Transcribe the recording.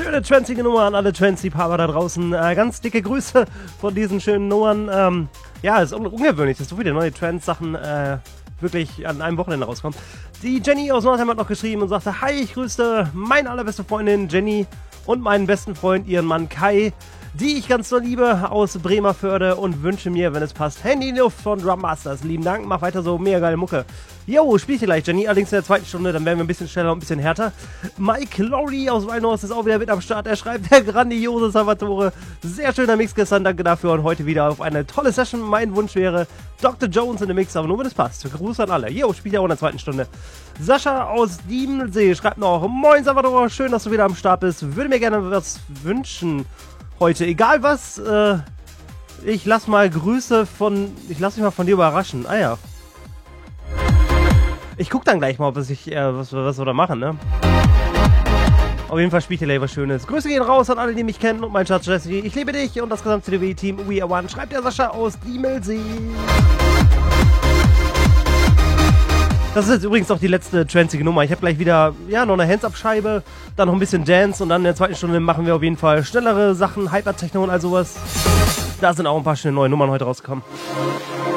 Schöne tranzige Nummer an alle Trance-Liebhaber da draußen. Ganz dicke Grüße von diesen schönen Nummern. Ja, es ist ungewöhnlich, dass so viele neue Trance-Sachen wirklich an einem Wochenende rauskommen. Die Jenny aus Nordheim hat noch geschrieben und sagte: Hi, ich grüße meine allerbeste Freundin Jenny und meinen besten Freund, ihren Mann Kai, die ich ganz so liebe, aus Bremerförde, und wünsche mir, wenn es passt, Handy in die Luft von Drum Masters. Lieben Dank, mach weiter so, mega geile Mucke. Jo, spiel ich dir gleich, Jenny, allerdings in der zweiten Stunde, dann werden wir ein bisschen schneller und ein bisschen härter. Mike Lowry aus Rhinos ist auch wieder mit am Start. Er schreibt: Der grandiose Salvatore, sehr schöner Mix gestern, danke dafür, und heute wieder auf eine tolle Session. Mein Wunsch wäre Dr. Jones in dem Mix, aber nur wenn es passt. Gruß an alle. Jo, spielt ja auch in der zweiten Stunde. Sascha aus Diemelsee schreibt noch: Moin Salvatore, schön, dass du wieder am Start bist. Würde mir gerne was wünschen heute, egal was. Ich lass mich mal von dir überraschen. Ah ja. Ich guck dann gleich mal, was wir da machen, ne? Auf jeden Fall spielt ihr was Schönes. Grüße gehen raus an alle, die mich kennen, und mein Schatz Jesse. Ich liebe dich und das gesamte CDW-Team We Are One. Schreibt der Sascha aus Diemelsee. Das ist jetzt übrigens auch die letzte tranzige Nummer. Ich habe gleich wieder, noch eine Hands-Up-Scheibe, dann noch ein bisschen Dance, und dann in der zweiten Stunde machen wir auf jeden Fall schnellere Sachen, Hyper-Techno und all sowas. Da sind auch ein paar schöne neue Nummern heute rausgekommen.